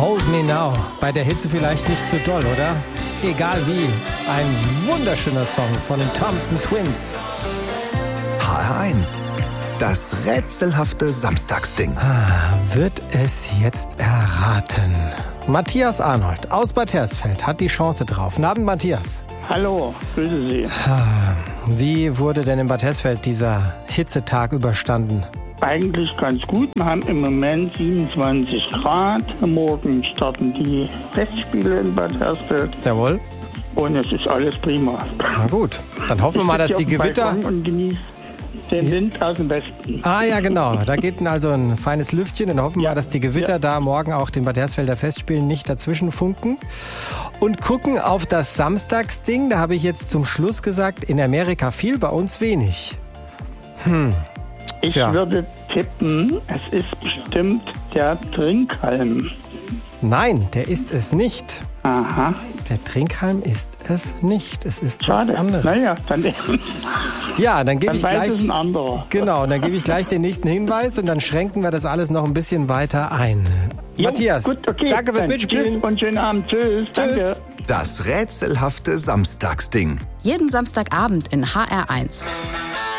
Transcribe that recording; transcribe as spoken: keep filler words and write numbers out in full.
Hold Me Now. Bei der Hitze vielleicht nicht so doll, oder? Egal wie. Ein wunderschöner Song von den Thompson Twins. H R eins. Das rätselhafte Samstagsding. Ah, wird es jetzt erraten? Matthias Arnold aus Bad Hersfeld hat die Chance drauf. Guten Abend, Matthias. Hallo, grüße Sie. Ah, wie wurde denn in Bad Hersfeld dieser Hitzetag überstanden? Eigentlich ganz gut. Wir haben im Moment siebenundzwanzig Grad. Morgen starten die Festspiele in Bad Hersfeld. Jawohl. Und es ist alles prima. Na gut, dann hoffen wir mal, dass die Gewitter... Und genieße den Wind aus dem Westen. Ah ja, genau. Da geht also ein feines Lüftchen. Dann hoffen wir Ja. mal, dass die Gewitter Ja. da morgen auch den Bad Hersfelder Festspielen nicht dazwischen funken. Und gucken auf das Samstagsding. Da habe ich jetzt zum Schluss gesagt, in Amerika viel, bei uns wenig. Hm. Ich Tja. würde tippen, es ist bestimmt der Trinkhalm. Nein, der ist es nicht. Aha, Der Trinkhalm ist es nicht. Es ist schade. was anderes. Naja, dann, Ja, dann gebe dann ich weiß gleich... es ein anderer. Genau, und dann gebe ich gleich den nächsten Hinweis und dann schränken wir das alles noch ein bisschen weiter ein. Jo, Matthias, gut, okay, danke fürs dann Mitspielen. Tschüss und schönen Abend. Tschüss. Danke. Das rätselhafte Samstagsding. Jeden Samstagabend in H R eins.